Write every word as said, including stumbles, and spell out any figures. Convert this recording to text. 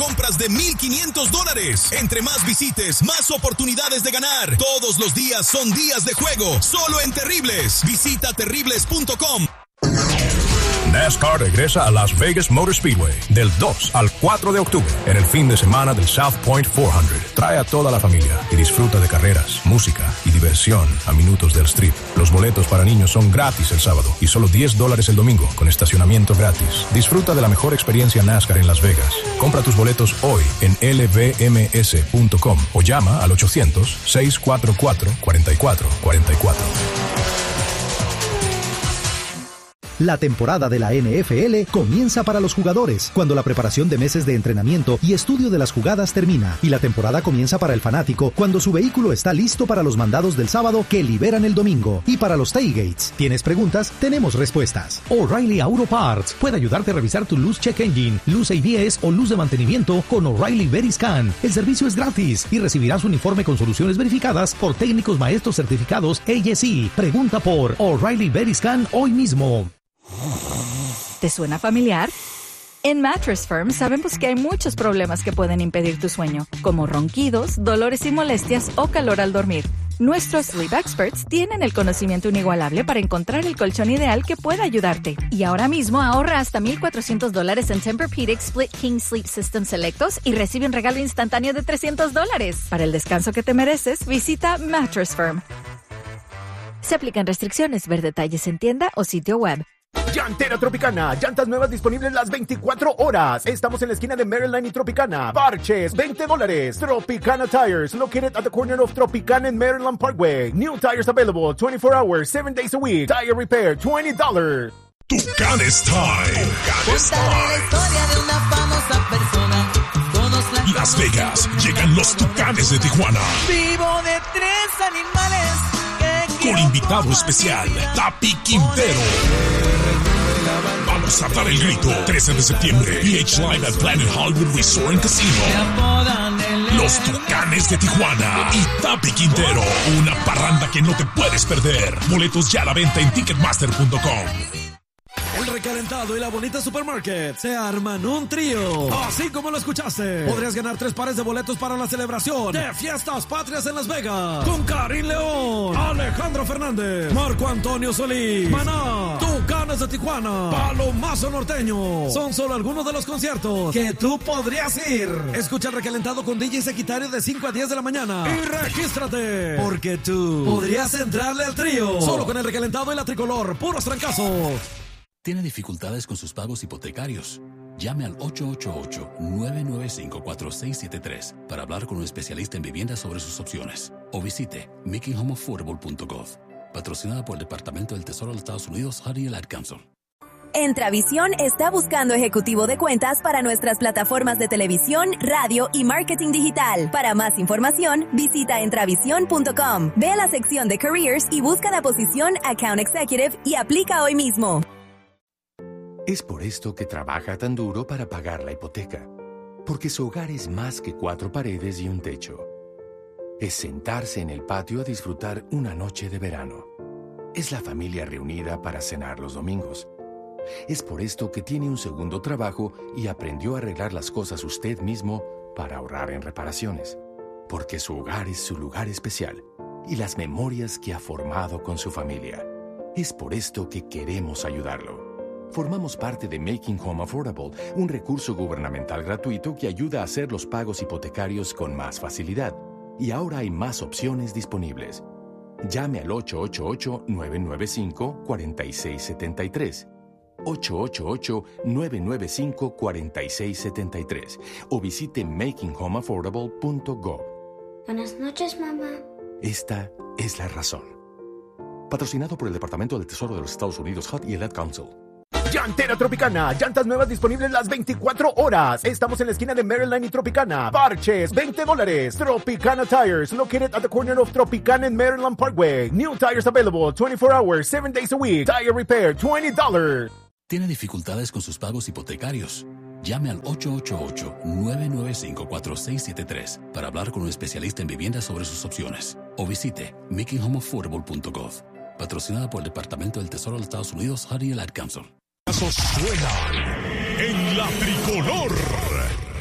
compras de mil quinientos dólares. Entre más visites, más oportunidades de ganar. Todos los días son días de juego, solo en Terribles. Visita terribles punto com. NASCAR regresa a Las Vegas Motor Speedway del dos al cuatro de octubre en el fin de semana del South Point cuatrocientos. Trae a toda la familia y disfruta de carreras, música y diversión a minutos del strip. Los boletos para niños son gratis el sábado y solo diez dólares el domingo con estacionamiento gratis. Disfruta de la mejor experiencia NASCAR en Las Vegas. Compra tus boletos hoy en L V M S punto com o llama al ochocientos, seiscientos cuarenta y cuatro, cuarenta y cuatro cuarenta y cuatro. La temporada de la N F L comienza para los jugadores, cuando la preparación de meses de entrenamiento y estudio de las jugadas termina. Y la temporada comienza para el fanático, cuando su vehículo está listo para los mandados del sábado que liberan el domingo. Y para los tailgates, ¿tienes preguntas? Tenemos respuestas. O'Reilly Auto Parts puede ayudarte a revisar tu luz check engine, luz A B S o luz de mantenimiento con O'Reilly Veriscan. El servicio es gratis y recibirás un informe con soluciones verificadas por técnicos maestros certificados A S E. Pregunta por O'Reilly Veriscan hoy mismo. ¿Te suena familiar? En Mattress Firm sabemos que hay muchos problemas que pueden impedir tu sueño, como ronquidos, dolores y molestias o calor al dormir. Nuestros Sleep Experts tienen el conocimiento inigualable para encontrar el colchón ideal que pueda ayudarte. Y ahora mismo ahorra hasta mil cuatrocientos dólares en Tempur-Pedic Split King Sleep System selectos y recibe un regalo instantáneo de trescientos dólares. Para el descanso que te mereces, visita Mattress Firm. Se aplican restricciones. Ver detalles en tienda o sitio web. Llantera Tropicana, llantas nuevas disponibles las veinticuatro horas. Estamos en la esquina de Maryland y Tropicana. Parches, veinte dólares. Tropicana Tires, located at the corner of Tropicana and Maryland Parkway. New tires available twenty-four hours, seven days a week. Tire repair, twenty dollars. Tucanes Time. Tucanes Time. La historia de una famosa persona. Todos la Las Vegas, llegan los Tucanes de Tijuana. Vivo de tres animales. Con invitado especial, Tapi Quintero. Vamos a dar el grito. trece de septiembre, P H Live at Planet Hollywood Resort and Casino. Los Tucanes de Tijuana y Tapi Quintero. Una parranda que no te puedes perder. Boletos ya a la venta en ticketmaster punto com. El recalentado y la bonita supermarket se arman un trío. Así como lo escuchaste. Podrías ganar tres pares de boletos para la celebración de Fiestas Patrias en Las Vegas. Con Karim León, Alejandro Fernández, Marco Antonio Solís, Maná, Tucanes de Tijuana, Palomazo Norteño. Son solo algunos de los conciertos que tú podrías ir. Escucha el recalentado con D J Sequitario de cinco a diez de la mañana. Y regístrate, porque tú podrías entrarle al trío. Solo con el recalentado y la tricolor. Puros trancazos. ¿Tiene dificultades con sus pagos hipotecarios? Llame al ocho ocho ocho, nueve nueve cinco, cuatro seis siete tres para hablar con un especialista en vivienda sobre sus opciones. O visite making home affordable punto gov. Patrocinada por el Departamento del Tesoro de los Estados Unidos, Honey and Ad Council. Entravisión está buscando ejecutivo de cuentas para nuestras plataformas de televisión, radio y marketing digital. Para más información, visita entravisión punto com. Ve a la sección de Careers y busca la posición Account Executive y aplica hoy mismo. Es por esto que trabaja tan duro para pagar la hipoteca. Porque su hogar es más que cuatro paredes y un techo. Es sentarse en el patio a disfrutar una noche de verano. Es la familia reunida para cenar los domingos. Es por esto que tiene un segundo trabajo y aprendió a arreglar las cosas usted mismo para ahorrar en reparaciones. Porque su hogar es su lugar especial y las memorias que ha formado con su familia. Es por esto que queremos ayudarlo. Formamos parte de Making Home Affordable, un recurso gubernamental gratuito que ayuda a hacer los pagos hipotecarios con más facilidad. Y ahora hay más opciones disponibles. Llame al ocho ocho ocho, nueve nueve cinco, cuatro seis siete tres. ocho ocho ocho, nueve nueve cinco, cuatro seis siete tres o visite making home affordable punto gov. Buenas noches, mamá. Esta es la razón. Patrocinado por el Departamento del Tesoro de los Estados Unidos, H U D y el Ad Council. Llantera Tropicana, llantas nuevas disponibles las veinticuatro horas. Estamos en la esquina de Maryland y Tropicana. Parches, veinte dólares. Tropicana Tires, located at the corner of Tropicana and Maryland Parkway. New tires available twenty-four hours, seven days a week. Tire repair, twenty dollars. ¿Tiene dificultades con sus pagos hipotecarios? Llame al ocho ocho ocho, nueve nueve cinco, cuatro seis siete tres para hablar con un especialista en vivienda sobre sus opciones. O visite making home affordable punto gov. Patrocinada por el Departamento del Tesoro de los Estados Unidos, Honey and Ad Council. Suena en la tricolor.